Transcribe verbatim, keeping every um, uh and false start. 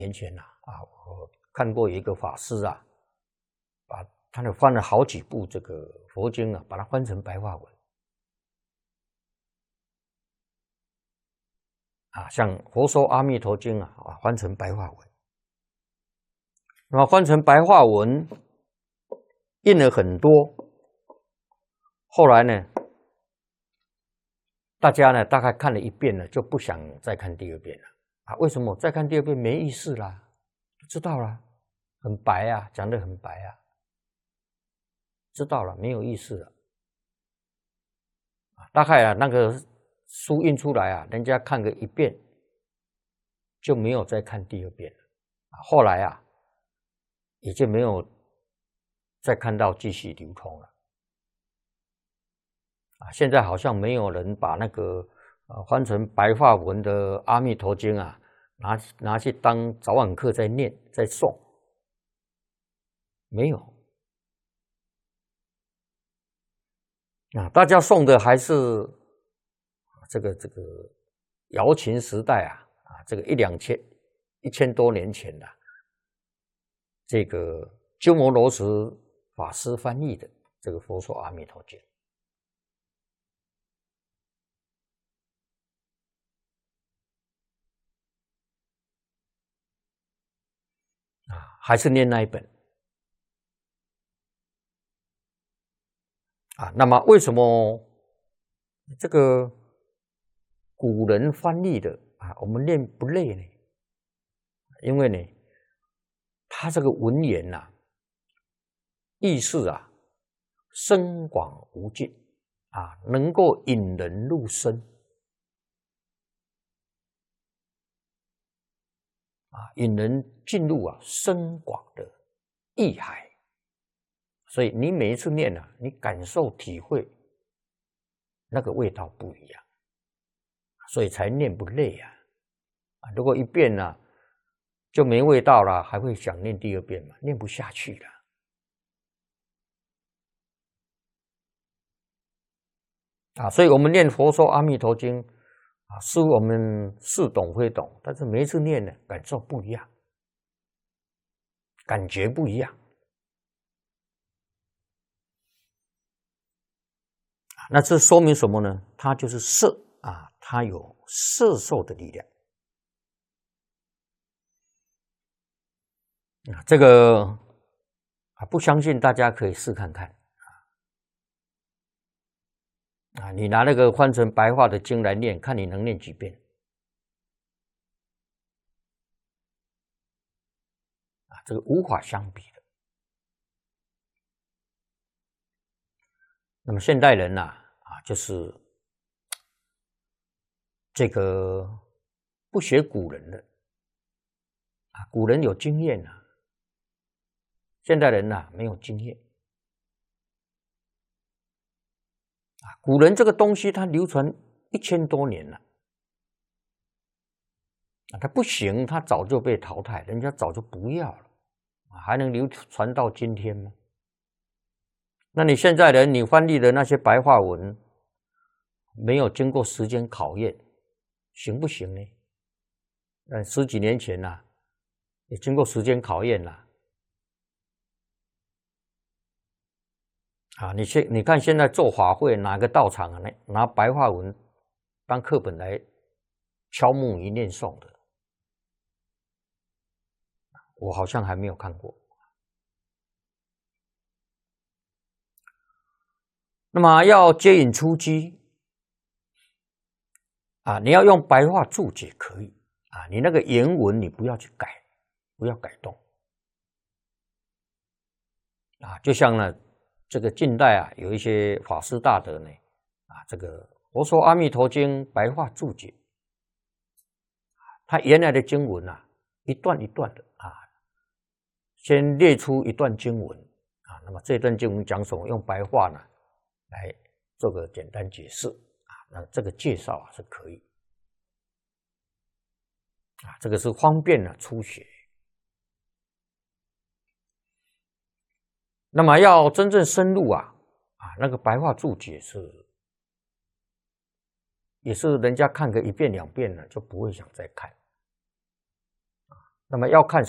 年前呐，啊，我看过一个法师啊，把他呢翻了好几部这个佛经啊，把它翻成白话文啊，像《佛说阿弥陀经》啊，啊，翻成白话文。那么翻成白话文，印了很多。后来呢，大家呢大概看了一遍了，就不想再看第二遍了啊？为什么？再看第二遍没意思啦，知道啦，很白啊，讲得很白啊，知道了，没有意思了。大概啊，那个书印出来啊，人家看个一遍，就没有再看第二遍了。后来啊，也就没有再看到继续流通了。啊，现在好像没有人把那个呃翻成白话文的《阿弥陀经》啊，拿拿去当早晚课在念在诵，没有。啊，大家诵的还是这个这个瑶琴时代啊啊，这个一两千一千多年前的、啊、这个鸠摩罗什法师翻译的这个《佛说阿弥陀经》。啊，还是念那一本啊。那么为什么这个古人翻译的啊，我们念不累呢？因为呢，他这个文言呐、啊，意思啊，深广无尽啊，能够引人入深啊，引人进入啊深广的意海。所以你每一次念啊，你感受体会那个味道不一样，所以才念不累啊。啊，如果一遍呢、啊、就没味道了，还会想念第二遍嘛？念不下去了。啊，所以我们念佛说阿弥陀经啊，似乎我们似懂非懂，但是每一次念呢，感受不一样，感觉不一样。那这说明什么呢？它就是摄啊，它有摄受的力量啊。这个啊，不相信大家可以试看看啊。你拿那个翻成白话的经来念，看你能念几遍啊？这个无法相比的。那么现代人呐、啊，啊，就是这个不学古人的啊，古人有经验啊，现代人呐、啊、没有经验啊。古人这个东西它流传一千多年了啊，它不行，它早就被淘汰，人家早就不要了啊，还能流传到今天吗？那你现在人，你翻译的那些白话文，没有经过时间考验，行不行呢？那十几年前呐、啊，也经过时间考验了。啊，你现你看现在做法会，哪个道场啊，拿白话文当课本来敲木鱼念诵的，我好像还没有看过。那么要接引出机啊，你要用白话注解可以啊，你那个原文你不要去改，不要改动啊。就像呢，这个近代啊，有一些法师大德呢，啊，这个佛说阿弥陀经白话注解，他原来的经文啊，一段一段的啊，先列出一段经文啊，那么这段经文讲什么，用白话呢来做个简单解释啊，那这个介绍啊是可以啊，这个是方便了初学。那么要真正深入啊啊，那个白话注解是也是人家看个一遍两遍呢，就不会想再看啊。 那么要看